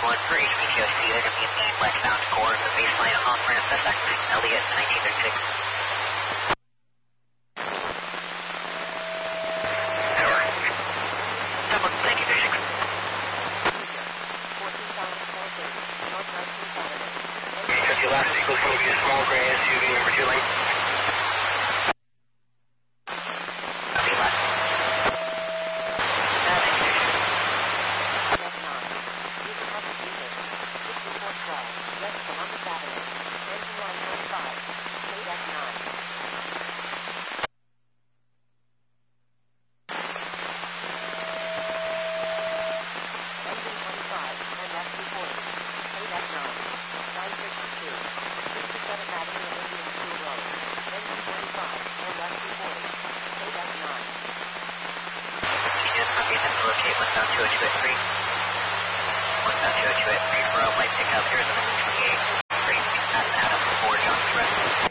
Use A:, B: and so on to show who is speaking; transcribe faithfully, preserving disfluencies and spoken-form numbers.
A: one for H B T O C, they're going to be in the westbound core of the baseline off-ramp, that's actually Elliott nineteen thirty-six. Tower. Double nineteen thirty-six. Okay, your last vehicle is going to be a small gray S U V number two lane. Copy left. Okay, westbound two oh two at three. Westbound two oh two at three for a white pickup. Here's the twenty-eight. Great, that's Adam for John Express.